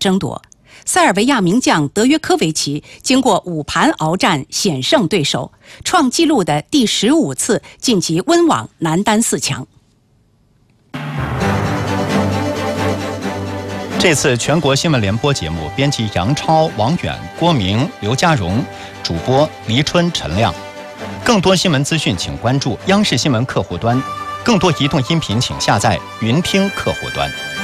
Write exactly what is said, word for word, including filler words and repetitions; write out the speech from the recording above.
争夺。塞尔维亚名将德约科维奇经过五盘鏖战险胜对手，创纪录的第十五次晋级温网男单四强。 这次全国新闻联播节目，编辑杨超、王远、郭明、刘家荣，主播黎春、陈亮。更多新闻资讯，请关注央视新闻客户端；更多移动音频，请下载云听客户端。